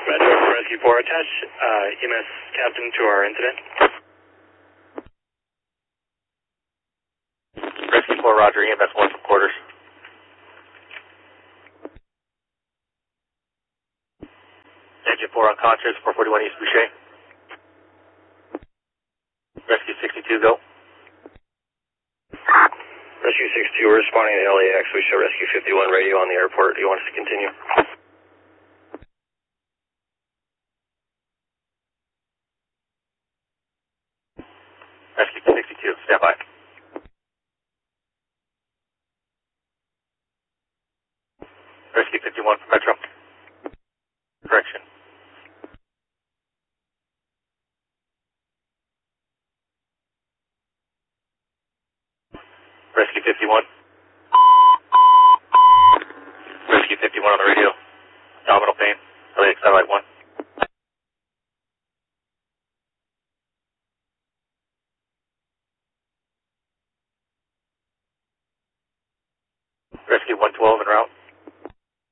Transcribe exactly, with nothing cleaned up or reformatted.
Metro Rescue four, attach uh, E M S captain to our incident. Rescue four, roger, E M S one from quarters. Engine four unconscious, four forty-one East Boucher. Rescue sixty-two, go. Rescue sixty-two, we're responding to L A X. We show Rescue fifty-one radio on the airport. Do you want us to continue? Rescue sixty-two, stand by. Rescue fifty-one from Metro. Correction. Rescue fifty-one. Rescue fifty-one on the radio. Abdominal pain. L A X satellite one. Rescue one twelve en route.